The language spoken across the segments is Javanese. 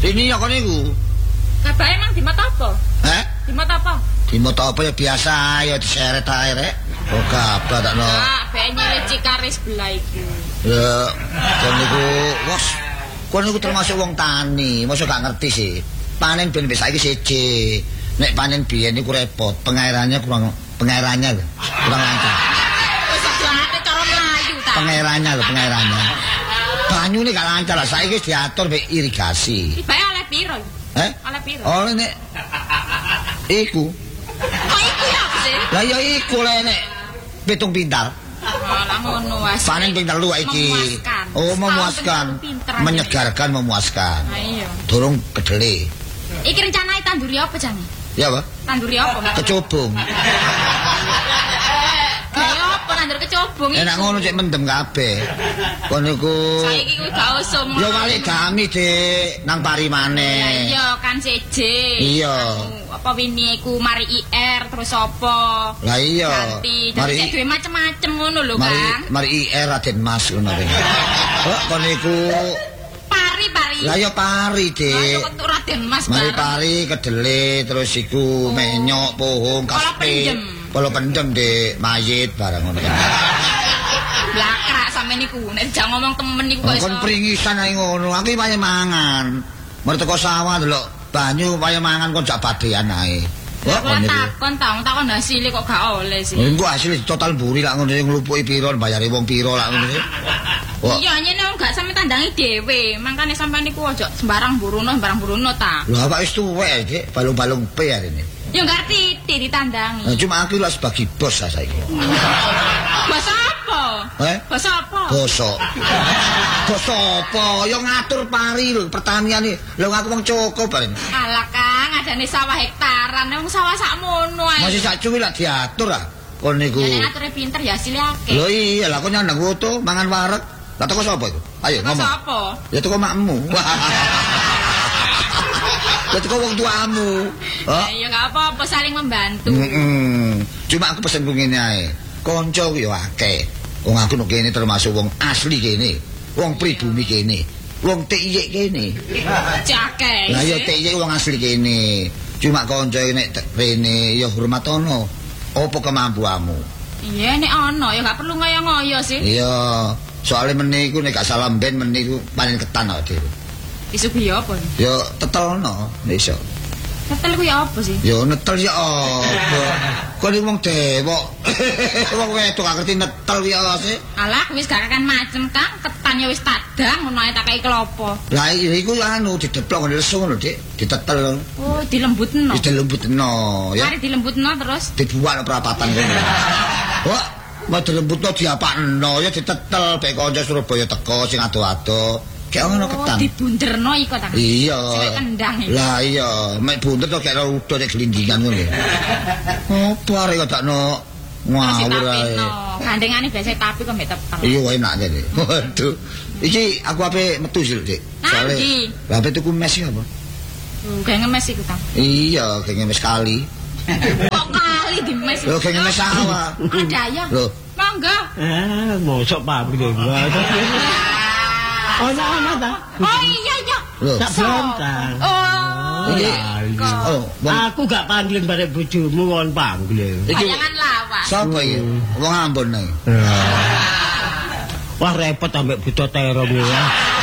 Ini ya kon niku. Kabeh emang di mata apa? Di mata apa? Di mata apa ya biasa ya diseret ae rek. Oh kabeh takno. Ah, ben nyilih cikare sebelah iku. Ya, kon niku wos. Kon niku termasuk wong tani, mosok gak ngerti sih. Panen ben wis saiki siji. Nek panen biyen niku repot, pengairannya kurang lancar. Wis ate cara mlayu ta. Pengairannya. Banyune gak lancar lah, saiki diatur mek irigasi. Bae oleh piro? Oleh piro? Oleh nek iku. Kok iku ya apa sih? Lah ya iku le nek 7 pintal. Lah ngono wae. Panen pintal lu iki. Oh, memuaskan. Menyegarkan, memuaskan. Nah, iya. Durung kedele. Iki rencanane tanduri apa, Jang? Ya, Pak. Tanduri apa? Kecubung. Kayak apa nandur kecubung iki? Enak ngono cek mendem kabeh. Kon niku saiki kuwi gak usum. Ya balik gami, Dik, nang pari maneh. Iya, kan seje. Iya. Apa wingi iku mari IR terus apa? Lah iya. Mari duwe macem-macem ngono lho, Kang. Mari IR Raden Mas ngono rek. Kok kon niku pari. Lah ya pari, Dik. Kok Raden Mas mari pari kedele terus iku menyok pohong kaspe. Kalau pendem di mayit barang ngono kan. Blakrak sampe niku nek jang ngomong temen niku kok iso. Kon pringisan ae ngono. Aku paye mangan. Mergo teko sawah delok banyu paye mangan kon jak badean ae. Kok takon hasile kok gak oleh sih. Engko hasil total buri lak ngono nglupuki piro bayare wong piro lak ngono. Iya nyene gak sampe tandangi dhewe. Mangkane sampean niku aja sembarang buruno ta. Lho apa wis tuwek, Dik, balung-balung P arene. Ya ngerti ditandangi. Nah, cuma aku lah sebagai bos saiki. Bos apa? Bos apa? Bos apa? Yo ngatur pari lho, pertanian iki. Lho aku wong cukup bareng. Alah Kang, adane sawah hektaran, wong sawah sakmono ae. Masih sak cuwi lah diatur ah. Kon niku. Ya nek ature pinter ya hasilé akeh. Lho iya lah kok nyandang foto mangan wareg. Lah teko sapa iku? Ayo ngomong. Sapa? Ya teko makmu. Ya teko wong tuamu. Ya gak apa-apa saling membantu. Cuma aku pesen ngene ae. Kanca ku yo akeh. Wong aku nek kene termasuk wong asli kene. Wong pribumi kene. Wong TIY kene. Cakek. Lah yo TIY wong asli kene. Cuma kanca nek rene yo hormatono. Apa kemampuanmu? Iya nek ana ya gak perlu ngoyo-ngoyo sih. Iya. Soale meneh iku nek gak salah ben meneh iku panen ketan kok dhewe. Disuguhi apa? Ya tetelno, iso. Netel kuwi apa sih? Ya netel ya apa? Kok iki wong dewok. Wong wedok gak ngerti netel kuwi apa sih? Alah wis gak kan macem Kang, ketan ya wis tadang ngono ae tak kei klopo. Lah iku anu dideplok ngene lesu ngono, Dik. Ditetel. Oh, dilembutno. Dilembutno, ya. Mari dilembutno terus dibuat perapatan ngono. Wah, mau dilembutno diapakno ya ditetel bek kanca Surabaya teko sing ado-ado. Kayak ngono ketan. Dibunderno iku ta. Iya. Sing kendang iki. Lah iya, mek bunder to kayak udo nek glindingan ngono. Opo arek kok takno ngawur ae. Gandengane biasa tapi kok mek tepel. Iya enak jane. Waduh. Iki aku ape metu sih, Dik. Soale lah ape tuku mes apa? Kayak ngemes iku ta. Iya, kayak ngemes kali. Kok kali di mes. Lho kayak ngemes sawah. Ada ya. Lho. Monggo. Mosok pabrik enggak. Oh, sama ta? Oh iya iya. Tak bantang. Oh. Aku gak panggil bareng bojomu kon panggil. Jangan lawas. Sapa iki? Wong Ambon ae. Wah repot ambek buta terong ya.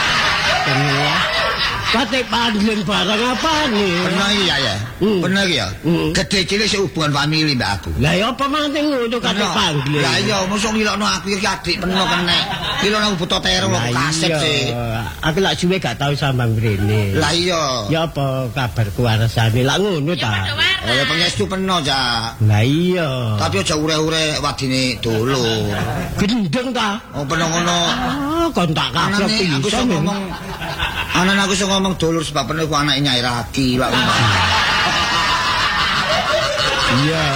Kate panggil barang apa nih? Bener iya ya. Bener ya. Gede cilik sik hubungan famili mbak aku. Lah ya apa manting ngono kate panggil. Lah iya mosok ngilokno aku iki adik peno kenek. Ngilokno buta terong kok kasep sih. Aku lak suwe gak tau sambang mrene. Lah iya. Ya apa kabar kewaresane lak ngono ta. Ya pengestu peno ja. Lah iya. Tapi aja ure-ure wadine dulu. Gendeng ta? Oh peno ngono. Kon tak kaget iso ngomong. Anan aku iso ngomong dulur sebab peno ku anake Nyai Raki lak. Iya.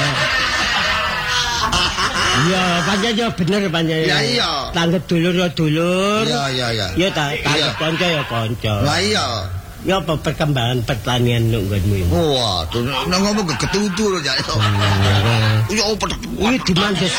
Iya, pancen ya bener pancen. Ya iya. Tanggep dulur ya dulur. Iya. Ya ta, tanggep kanca ya kanca. Lah iya. Ya apa perkembangan pertanian nggonmu iki? Wah, nang ngomong ketutur ya. Ya opo iki dimandes.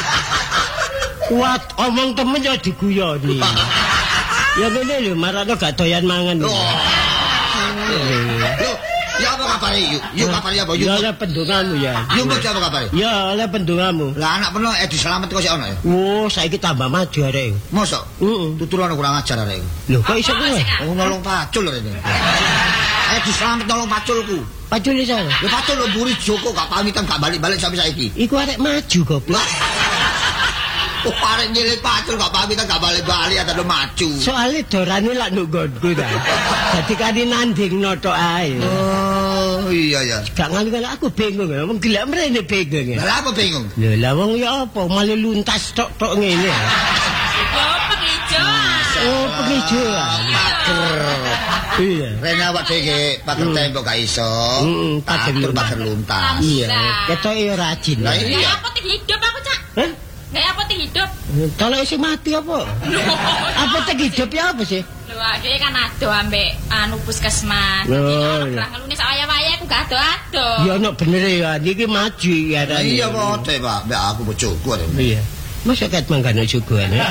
Kuat omong temen ya diguyoni. Ya ngene lho, marane gak doyan mangan. Ya apa kabar yuk? Yuk kabar apa yuk? Ya oleh pendungamu ya. Yuk apa kabar? Ya oleh pendungamu. Lah anak peno diselamet kok sik ono ya. Oh, saiki tambah maju arek. Mosok? Heeh. Tuturane kurang ajar arek. Lho, kok iso kowe? Oh, nolong pacul rene. Diselamet nolong paculku. Pacul iso. Ya pacul lho mburi Joko gak pamitan gak balik-balik sampai saiki. Iku arek maju goblok. Oh, arek nyilik pacul gak pamitan gak balik-balik atau maju. Soale dorane lak nduk nggonku ta. Dadi kali nandingno tok ae. Oh, iya ya. Gak ngali aku bingung ya, wong gelek mrene bingung ya. Lah apa bingung? Lho, lah wong ya apa malah luntas tok-tok ngene. Oh, penghijauan. Oh, penghijauan. Pager. Iya. Rene awak dhewe pager tembok gak iso. Pager luntas. Iya, ketoke ya rajin. Lah Ya iya. apotek hidup aku, Cak. Hah? Kayak apotek hidup. Kalau isi mati apa? Apotek hidup ya apa sih? Lho, dhewe kan ado ambek anu puskesmas. Oh, iya. Ngelune sak waya-waya aku gak ado-ado. Ya ono bener ya, niki maju ya. Iya padha, Pak. Mbak aku bojoku arek. Iya. Masa ket manggane suguhan ya?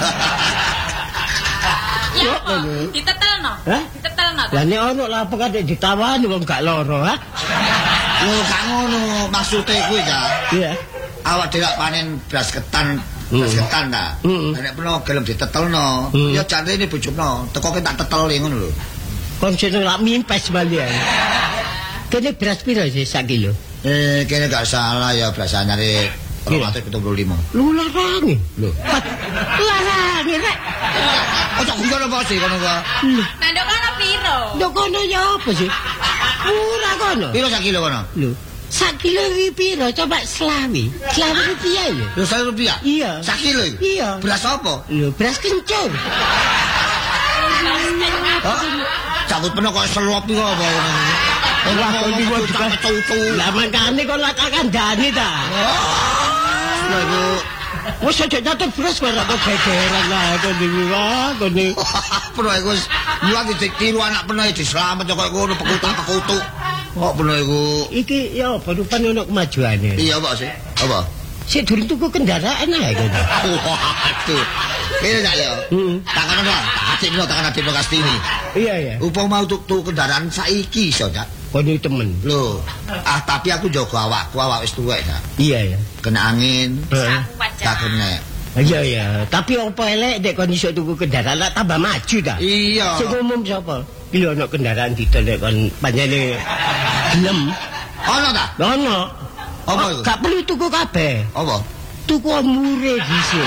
Ya apa? Ditetelno. Hah? Ditetelno. Lah nek ono lah apa kate ditawani wong gak loro, ha? Lho gak ngono, maksude kuwi ya. Iya. Awak dhewe panen beras ketan ta. Nek peno gelem ditetelno, ya jarene bojone teko tak teteli ngono lho. Kon sing lak mimpes balian. Kene beras piro sih sak kilo? Kene gak salah ya biasanya nyari 275. Lu larangi. Lho. Larangi rek. Ojo ngono apa sih kono kok. Nah, ndok ana piro? Ndok kono ya apa sih? Ora kono. Piro sak kilo kono? Lho. Sak kilo iki piro? Coba selawi. Selawi rupiah lho. Lho 100 rupiah? Iya. Sak kilo? Iya. Beras apa? Lho, beras kencur. Cabut peno kok selop iki apa ngono. Wah, kok iki kok cucu. Lah mangkane kok lak kandhani ta. Lah iku Wes aja nyatet beras kok ora gegeran lah kok iki wae kok iki. peno iku mulang ditiru anak peno diselamet kok ngono pekutuk. Kok peno iku. Iki ya apa rupane ono kemajuane. Iya, Pak sih. Apa? Sik durung tuku kendaraan ae kok. Waduh. Kene tak ya. Tak kan ora. Tak kan Kastini. Iya ya. Upama tuku kendaraan saiki iso, Cak. Kon iki temen. Lho, tapi aku jaga awakku, awak wis tuwek, Cak. Iya ya. Kena angin, Aku wajar. tak kena. Iya ya, tapi apa elek nek kon iso tuku kendaraan lah tambah maju ta. Iya. Sing umum sapa? Iki ono kendaraan didol nek kon panjene gelem. Ono ta? Ono. Apa iku? Gak perlu tuku kabeh. Apa? Tuku mure dhisik.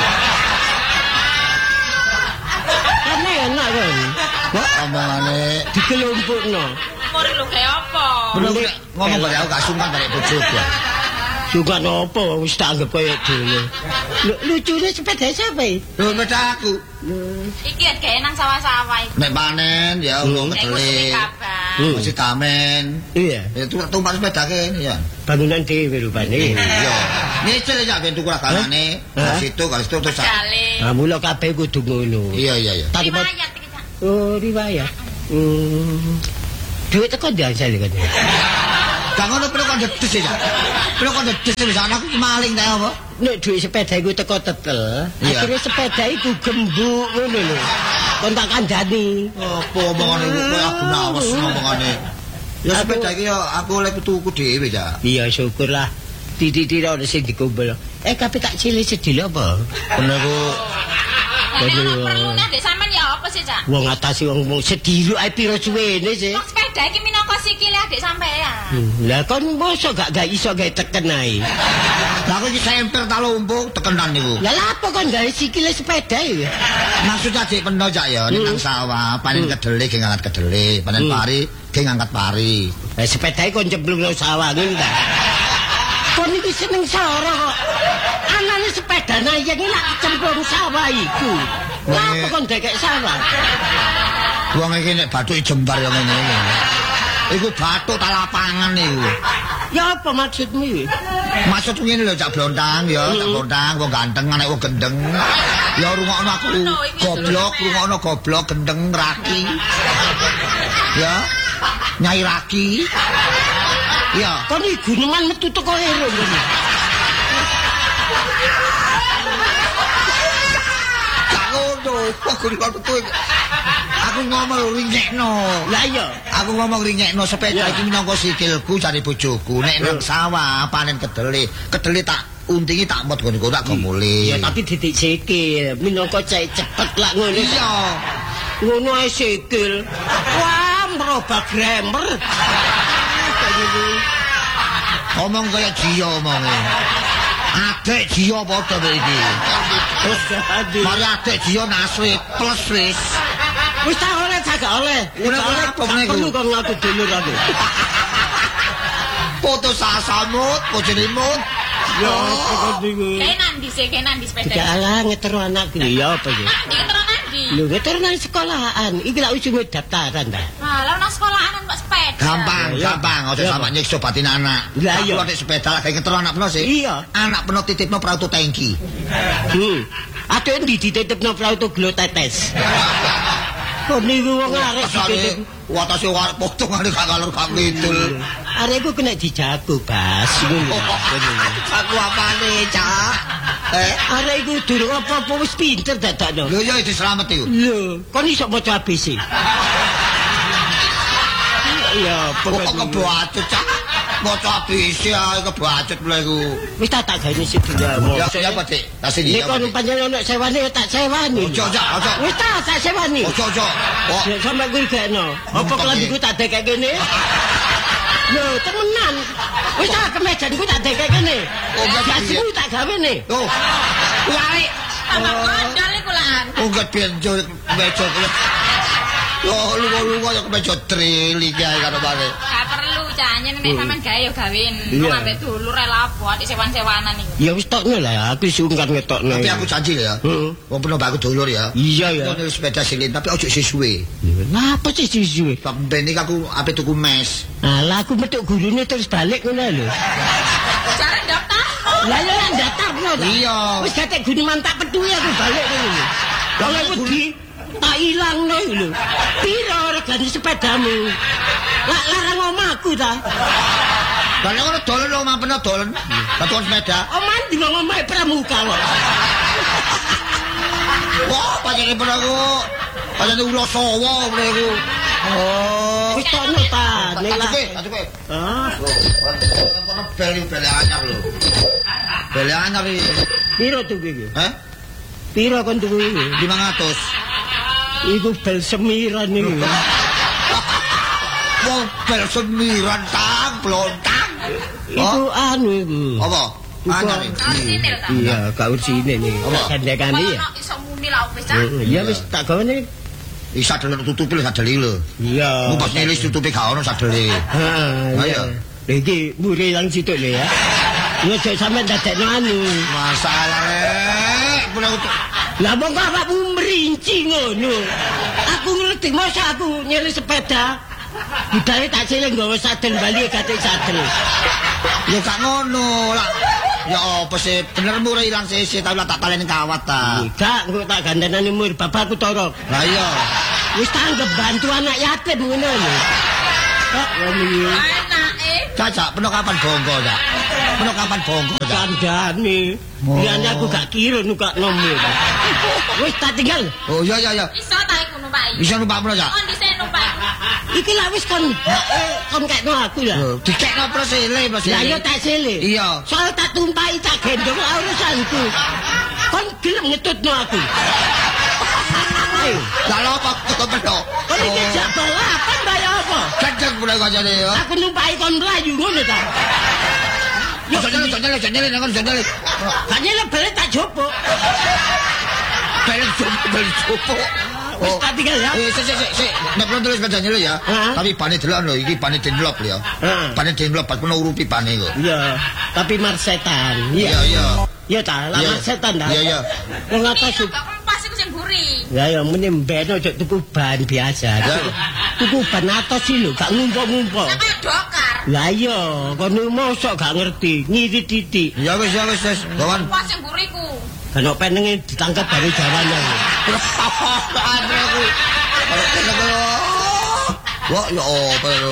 Karena enak kan. Kok omongane Dikelompokno. Umur lu kayak apa? bener ngomong bare aku gak sungkan bare bojoku. Juga nopo wis tak anggap koyo dhewe. Lucune sepeda siapa iki? Lho sepeda aku. Iki gawe nang sawah-sawah iki. Nek panen ya urung Nek kedele. kabar. Masih tamen. Iya. Ya tumpah sepeda kene ya. Bangunan dhewe rupane. Iya. Nyicil ya ben tuku raganane. Situ terus. Jale. Ah mula kabeh kudu ngono. Iya. Riwayat iki, Cak. Oh, riwayat. Duit teko diajal kan. Gak ngono perlu kon dedes ya. Perlu kon dedes wis anakku maling ta apa? Nek duit sepeda iku teko tetel, akhirnya sepeda iku gembuk ngono lho. Kon tak kandhani. Apa omongane iku koyo aku nawas ngomongane. Ya sepeda iki ya aku oleh tuku dhewe ya. Iya syukur lah. Titik-titik ono sing dikumpul. Kabeh tak cilik sedhil apa? Bener ku. Nek ana perlu nek sampean ya apa sih, Cak? Wong atasi wong sedhil ae piro suwene sih. Kok sepeda iki minangka sikile adik sampean. Lah kon mosok gak iso gawe teken ae. Lah aku iki semper ta lumpuh tekenan niku. Lah apa kon gawe sikile sepeda ya? Maksudnya adik peno cak ya ning nang sawah, panen kedele ge ngangkat kedele, panen pari ge ngangkat pari. Lah sepedae kon cemplungno sawah ngono ta. Kon iki seneng sawah kok. Anane sepeda nayeng iki lak cemplung sawah iku. Lah apa kon dekek sawah? Wong iki nek bathuke jembar ya ngene iki. Iku bathuk ta lapangan iku. Ya apa maksudmu iki? Maksud ngene lho cak blontang ya, cak blontang wong ganteng anek wong gendeng. Ya rungokno aku rungokno goblok gendeng raki. Ya. Nyai raki. Ya, kon iki gunungan metu teko ero ngono. gak ngono. Kok gurikon metu. Aku ngomong ringekno. Lah iya, aku ngomong ringekno sepeda iki minangka sikilku cari bojoku. Nek nang sawah panen kedele tak untingi tak mot ngono tak gomule. Ya tapi titik sikil minangka cek cepet lak ngono. Iya. Ngono ae sikil. Wah, merubah grammar. Ngomong kaya Jiyo omonge. Adek Jiyo padha iki. Terus mari adek Jiyo nasri plus wis. Wis tak oleh jaga oleh. Ora apa meneh perlu kok ngaku dulur aku. Foto sasamut, pojenimut. Ya, kok niku. Kayak nandi sepeda. Jalan ngetero anak iki ya apa ya? Ngetero nandi. Lho, ngetero nang sekolahan. Iki lak ujung daftaran ta. Lah nang sekolahan kok sepeda. Gampang, aja sampe nyiksa batin anak. Lah iya. Nek sepeda lagi ngetero anak peno sih. Iya. Anak peno titipno prauto tangki. Atuh endi dititipno prauto glo tetes. Kok niku wong arek dititip watase arep potongane gak ngalor gak ngidul. Arekku kena dijago, Bas. Ngono. Aku apane, Cak? Arek iku durung apa-apa wis pinter dadakno. Lho ya diselamet iku. Lho, kon iso maca ABC. Iya, kok kebacut, Cak. Maca ABC ae kebacut mulai iku. Wis tak gawe sedulur. Ya apa, Dik? Tak sini. Nek kon panjenengan ono sewane tak sewani. Ojo. Wis tak sewani. Ojo. Kok sampe kuwi gekno. Apa kelambiku tak dekek kene? Lho, temenan. Wis tak kemejanku tak dekek kene. Jasmu tak gawe ne. Oh. Wae. Tambah kondol iku lan. Enggak benjo meja kuwi. Yo lunga-lunga ya kemeja trili kae karo bare. Gak perlu canyen nek sampean gawe yo gawen. Wong ambek dulur lapo atik sewan-sewanan iki. Ya wis tokno lah, aku sungkan ngetokno. Tapi aku janji ya. Wong peno baku dulur ya. Iya ya. Ono sepeda silin tapi ojo sisuwe. Napa sih sisuwe? Ben iki aku ape tuku mes. Alah aku metuk gurune terus balik ngono lho. Cara daftar. Lah ya daftarno ta. Iya. Wis gatek guneman tak petuhi aku balik ngono. Lah wedi tak ilangno lho. Piro regane sepedamu? Lah larang omahku ta. Lah nek dolen omah peno dolen. Takon sepeda. Omah di omah pramuka kok. Wah, panjenengan peno aku. Panjenengan ulo sawa mrene. Oh, wis tono ta. Atuke. Ah. Kono bel anyar lho. Bel anyar iki. Piro tuku iki? Hah? Piro kon tuku iki? 500. Iku bel semiran iki. Wong bel semiran tang blontang. Iku anu iku. Apa? Anyar iki. Iya, gak ursine iki. Gandekane ya. Iso muni lah wis cak. Iya wis tak gawe iki. Isa delok tutupi lho sadeli lho. Iya. Mbok nilis tutupi gak ono sadeli. Heeh. Ayo. Iki muri lang situ lho ya. Yo cek sampe dadekno anu. Masalah rek. Lah monggo awakmu merinci ngono. Aku ngerti masa aku nyeli sepeda. Budale tak cilik nggawa sadel bali gatek sadel. Ya gak ngono lah. Ya apa sih bener murah ilang sisi tapi tak taleni kawat ta. Gak engko tak gandenane mur bapakku torok. Lah iya. Wis tanggep bantu anak yatim ngono lho. Kok ngene. Anake. Cacak peno kapan bongko Cak? Peno kapan bongko Cak? Kandhane. Liyane aku gak kira nukakno mur. Wis tak tinggal. Oh iya. Iso ta iku numpak. Bisa numpak peno Cak? Kon dhisik numpak. Iki lak wis kon kekno aku ya. Dikekno persile. Lah yo tak sile. Iya. Soal tak tumpahi tak gendong urusanku. Kon gelem ngetutno aku. Ayo, lah lho apa kok peno? kon iki jak balapan bayar apa? Kenceng mulai kancane ya. Aku numpahi kon mlayu ngono ta. Yo jane nang jane. Kane lebele tak jopo. Bel jopo. Wis tak tinggal ya. Sik. Nek perlu tulis kancane lho ya. Tapi bane delok lho iki bane denlop lho ya. Bane denlop pas peno urupi bane kok. Iya, tapi marsetan. Iya. Ya ta, lah marsetan ta. Iya. Wong atas Pas iku sing mburi. ya muni mbeno ojo tuku ban biasa. Tuku ban atos sih lho, gak ngumpul-ngumpul. Sampe dokar. Lah iya, kono mosok gak ngerti, ngirit titik. Ya wis. Kawan. Pas sing mburi ku. Kan penenge ditangkap baru jawabannya. Wah, ya apa lho.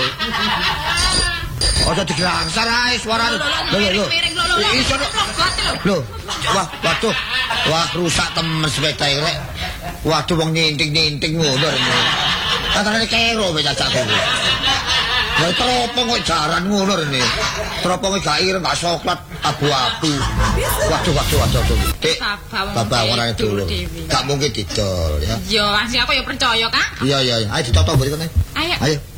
Ojo diglangsar ae suarane. Lho. Iso lho. Wah, waduh. Wah, rusak temen sepeda rek. Waduh wong nyinting-nyinting ngono rene. Katane kero wis cacak kuwi. Lah teropong kok jaran ngono rene. Teroponge gak ireng gak soklat abu-abu. Waduh. Dik, babak ora dulu. Gak mungkin didol ya. Yo, asih aku ya percaya, Kak. Iya. Ayo ditoto mriki kene. Ayo.